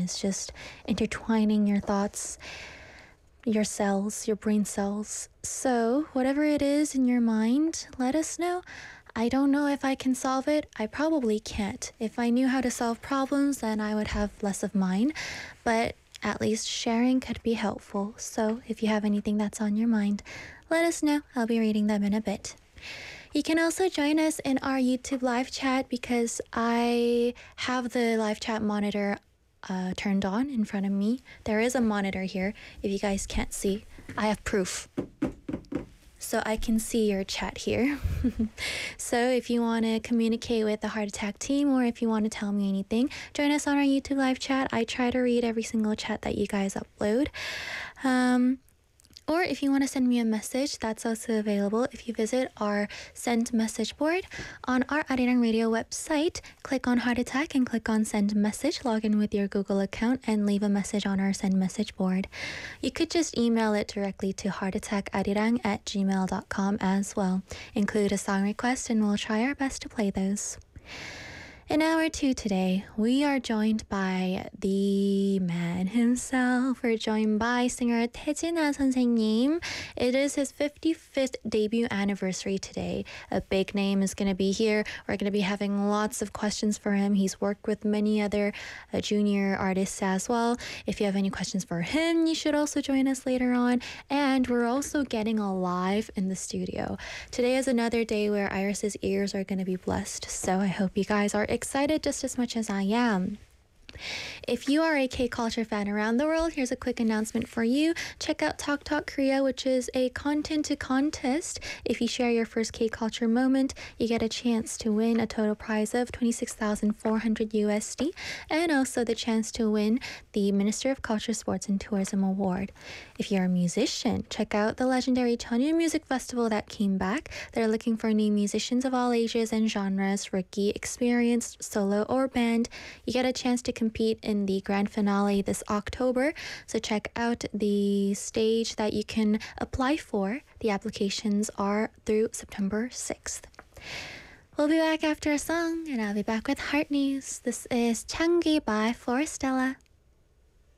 is just intertwining your thoughts, your cells, your brain cells. So, whatever it is in your mind, let us know. I don't know if I can solve it. I probably can't. If I knew how to solve problems, then I would have less of mine. But at least sharing could be helpful. So, if you have anything that's on your mind, let us know. I'll be reading them in a bit. You can also join us in our YouTube live chat because I have the live chat monitor turned on in front of me. There is a monitor here. If you guys can't see, I have proof. So I can see your chat here. So if you want to communicate with the Heart Attack team or if you want to tell me anything, join us on our YouTube live chat. I try to read every single chat that you guys upload. Or if you want to send me a message, that's also available. If you visit our send message board on our Arirang Radio website, click on Heart Attack and click on send message, log in with your Google account and leave a message on our send message board. You could just email it directly to heartattackarirang@gmail.com as well. Include a song request and we'll try our best to play those. In hour 2 today, we are joined by the man himself. We're joined by singer 태진아 선생님. It is his 55th debut anniversary today. A big name is going to be here. We're going to be having lots of questions for him. He's worked with many other junior artists as well. If you have any questions for him, you should also join us later on. And we're also getting a live in the studio. Today is another day where Iris's ears are going to be blessed. So I hope you guys are excited just as much as I am. If you are a K-culture fan around the world, here's a quick announcement for you. Check out Talk Talk Korea, which is a content to contest. If you share your first K-culture moment, you get a chance to win a total prize of 26,400 USD and also the chance to win the Minister of Culture, Sports and Tourism Award. If you're a musician, check out the legendary Cheonyu Music Festival that came back. They're looking for new musicians of all ages and genres, rookie, experienced, solo, or band. You get a chance to compete in the grand finale this October. So check out the stage that you can apply for. The applications are through September 6th. We'll be back after a song and I'll be back with Heart News. This is Changi by Floristella.